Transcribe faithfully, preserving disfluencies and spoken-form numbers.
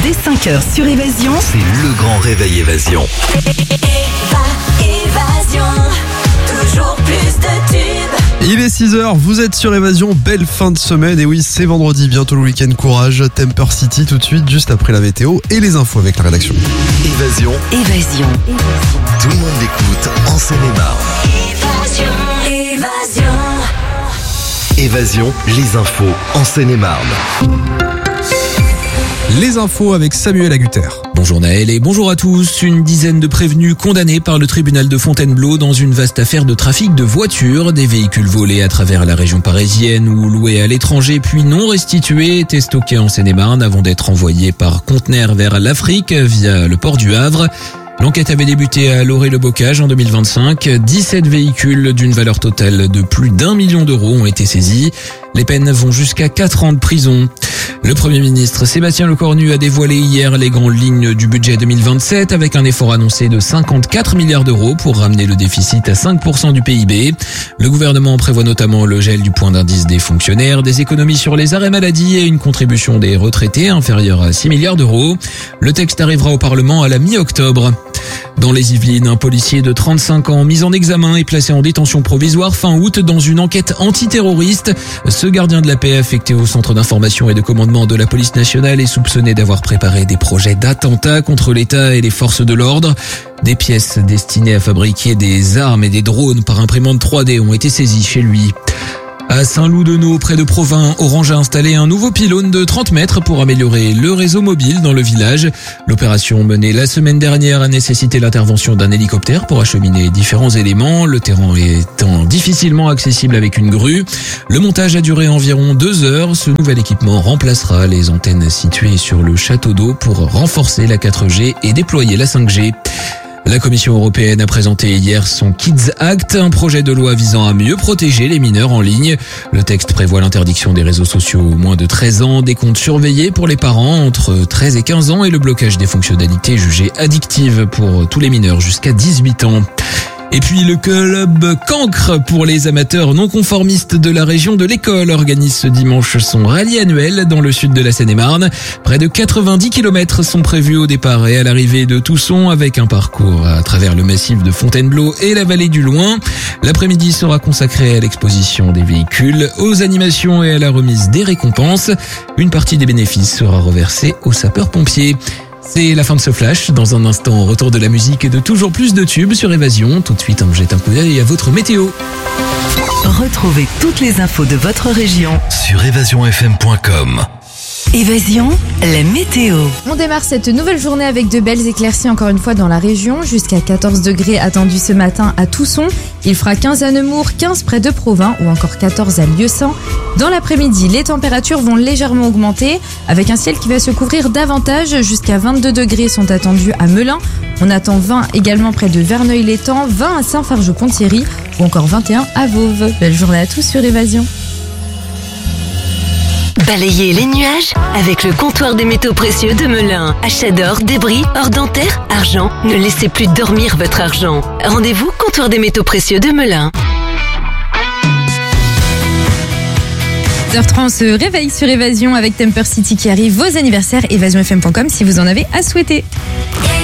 Dès cinq heures sur Évasion, c'est le grand réveil Évasion. Évasion, toujours plus de tubes. Il est six heures, vous êtes sur Évasion, belle fin de semaine. Et oui, c'est vendredi, bientôt le week-end, courage. Temper City tout de suite, juste après la météo et les infos avec la rédaction. Évasion, Évasion, tout le monde l'écoute en Seine-et-Marne. Évasion, évasion. Évasion, les infos en Seine-et-Marne. Les infos avec Samuel Agutter. Bonjour Naël et bonjour à tous. Une dizaine de prévenus condamnés par le tribunal de Fontainebleau dans une vaste affaire de trafic de voitures. Des véhicules volés à travers la région parisienne ou loués à l'étranger puis non restitués étaient stockés en Seine-et-Marne avant d'être envoyés par conteneurs vers l'Afrique via le port du Havre. L'enquête avait débuté à Loré-le-Bocage en deux mille vingt-cinq. dix-sept véhicules d'une valeur totale de plus d'un million d'euros ont été saisis. Les peines vont jusqu'à quatre ans de prison. Le Premier ministre Sébastien Lecornu a dévoilé hier les grandes lignes du budget deux mille vingt-sept avec un effort annoncé de cinquante-quatre milliards d'euros pour ramener le déficit à cinq pour cent du P I B. Le gouvernement prévoit notamment le gel du point d'indice des fonctionnaires, des économies sur les arrêts maladie et une contribution des retraités inférieure à six milliards d'euros. Le texte arrivera au Parlement à la mi-octobre. Dans les Yvelines, un policier de trente-cinq ans mis en examen et placé en détention provisoire fin août dans une enquête antiterroriste. Ce gardien de la paix affecté au centre d'information et de commandement de la police nationale est soupçonné d'avoir préparé des projets d'attentats contre l'État et les forces de l'ordre. Des pièces destinées à fabriquer des armes et des drones par imprimante trois D ont été saisies chez lui. À Saint-Loup-de-Naut, près de Provins, Orange a installé un nouveau pylône de trente mètres pour améliorer le réseau mobile dans le village. L'opération menée la semaine dernière a nécessité l'intervention d'un hélicoptère pour acheminer différents éléments, le terrain étant difficilement accessible avec une grue. Le montage a duré environ deux heures. Ce nouvel équipement remplacera les antennes situées sur le château d'eau pour renforcer la quatre G et déployer la cinq G. La Commission européenne a présenté hier son Kids Act, un projet de loi visant à mieux protéger les mineurs en ligne. Le texte prévoit l'interdiction des réseaux sociaux aux moins de treize ans, des comptes surveillés pour les parents entre treize et quinze ans et le blocage des fonctionnalités jugées addictives pour tous les mineurs jusqu'à dix-huit ans. Et puis le club Cancre pour les amateurs non conformistes de la région de l'École organise ce dimanche son rallye annuel dans le sud de la Seine-et-Marne. Près de quatre-vingt-dix kilomètres sont prévus au départ et à l'arrivée de Tousson avec un parcours à travers le massif de Fontainebleau et la vallée du Loing. L'après-midi sera consacré à l'exposition des véhicules, aux animations et à la remise des récompenses. Une partie des bénéfices sera reversée aux sapeurs-pompiers. C'est la fin de ce flash. Dans un instant, retour de la musique et de toujours plus de tubes sur Évasion. Tout de suite, on jette un coup d'œil à votre météo. retrouvez toutes les infos de votre région. Sur évasion f m point com. Évasion, la météo. On démarre cette nouvelle journée avec de belles éclaircies encore une fois dans la région. Jusqu'à quatorze degrés attendus ce matin à Tousson. Il fera quinze à Nemours, quinze près de Provins ou encore quatorze à Lieusaint. Dans l'après-midi, les températures vont légèrement augmenter avec un ciel qui va se couvrir davantage. Jusqu'à vingt-deux degrés sont attendus à Melun. On attend vingt également près de Verneuil-l'Étang, vingt à Saint-Fargeau-Ponthierry ou encore vingt et un à Vauvres. Belle journée à tous sur Évasion. Balayez les nuages avec le comptoir des métaux précieux de Melun. Achat d'or, débris, or dentaire, argent. Ne laissez plus dormir votre argent. Rendez-vous comptoir des métaux précieux de Melun. dix heures trente, on se réveille sur Évasion avec Temper City qui arrive. Vos anniversaires, évasion f m point com si vous en avez à souhaiter.